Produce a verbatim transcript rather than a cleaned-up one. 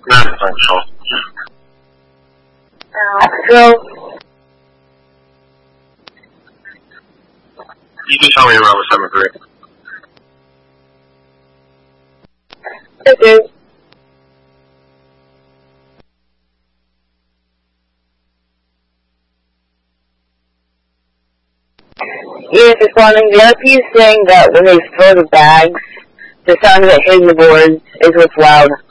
Non-functional. Uh, so, you can tell me around the seven three. okay. Yes, responding. The other piece saying that when they throw the bags, the sound of it hitting the boards is what's loud.